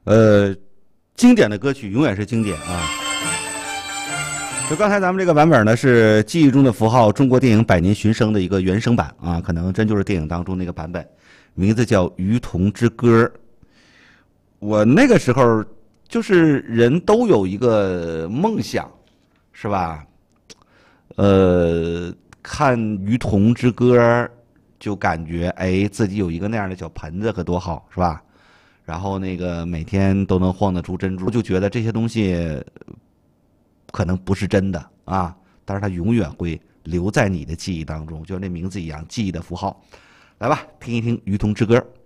经典的歌曲永远是经典啊。就刚才咱们这个版本呢，是《记忆中的符号》中国电影百年寻声的一个原声版啊，可能真就是电影当中那个版本，名字叫《鱼童之歌》。我那个时候就是人都有一个梦想，是吧？看《鱼童之歌》就感觉哎，自己有一个那样的小盆子可多好，是吧？然后那个每天都能晃得出珍珠，就觉得这些东西可能不是真的啊，但是它永远会留在你的记忆当中，就像那名字一样，记忆的符号。来吧，听一听《鱼童之歌》。